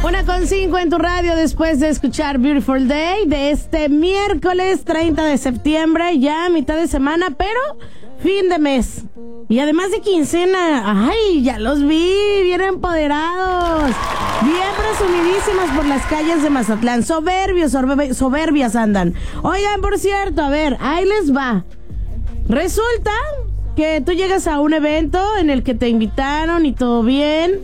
1:05 en tu radio después de escuchar Beautiful Day de este miércoles 30 de septiembre, ya mitad de semana, pero fin de mes. Y además de quincena, ¡ay! Ya los vi, bien empoderados, bien presumidísimas por las calles de Mazatlán. Soberbias andan. Oigan, por cierto, a ver, ahí les va. Resulta que tú llegas a un evento en el que te invitaron y todo bien.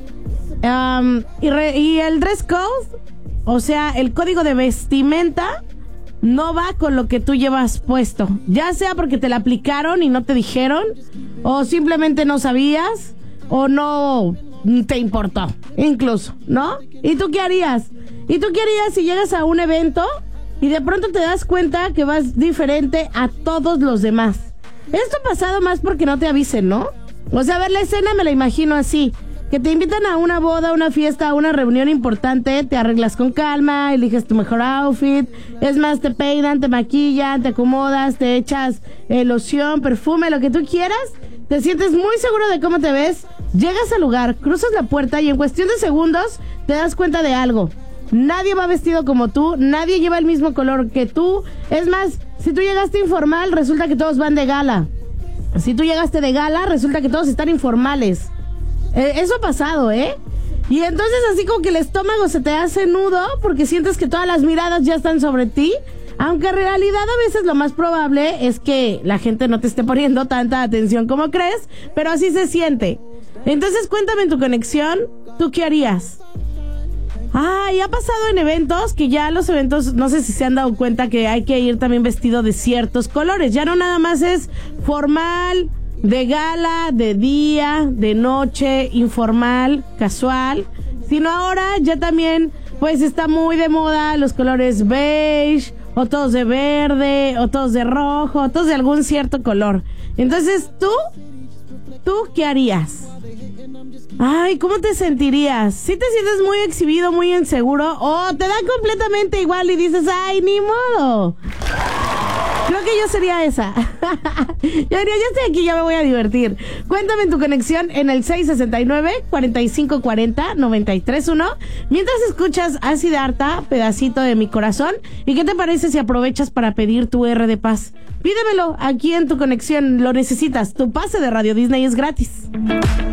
Y el dress code, o sea, el código de vestimenta, no va con lo que tú llevas puesto. Ya sea porque te la aplicaron y no te dijeron, o simplemente no sabías, o no te importó, incluso, ¿no? ¿Y tú qué harías? Si llegas a un evento y de pronto te das cuenta que vas diferente a todos los demás? Esto ha pasado más porque no te avisen, ¿no? O sea, a ver, la escena me la imagino así. Que te invitan a una boda, a una fiesta, a una reunión importante, te arreglas con calma, eliges tu mejor outfit, es más, te peinan, te maquillan, te acomodas, te echas loción, perfume, lo que tú quieras, te sientes muy seguro de cómo te ves, llegas al lugar, cruzas la puerta y en cuestión de segundos te das cuenta de algo. Nadie va vestido como tú, nadie lleva el mismo color que tú, es más, si tú llegaste informal, resulta que todos van de gala. Si tú llegaste de gala, resulta que todos están informales. Eso ha pasado, ¿eh? Y entonces así como que el estómago se te hace nudo porque sientes que todas las miradas ya están sobre ti, aunque en realidad a veces lo más probable es que la gente no te esté poniendo tanta atención como crees, pero así se siente. Entonces cuéntame en tu conexión, ¿tú qué harías? Y ha pasado en eventos que ya los eventos, no sé si se han dado cuenta que hay que ir también vestido de ciertos colores, ya no nada más es formal, de gala, de día, de noche, informal, casual, sino ahora ya también pues está muy de moda los colores beige, o todos de verde, o todos de rojo, o todos de algún cierto color. Entonces, ¿tú qué harías? Ay, ¿cómo te sentirías? ¿Sí te sientes muy exhibido, muy inseguro? ¿O te da completamente igual y dices, ay, ni modo? Creo que yo sería esa. Yo diría, ya estoy aquí, ya me voy a divertir. Cuéntame en tu conexión en el 669-4540-931. Mientras escuchas a Siddhartha, pedacito de mi corazón. ¿Y qué te parece si aprovechas para pedir tu R de paz? Pídemelo aquí en tu conexión, lo necesitas. Tu pase de Radio Disney es gratis.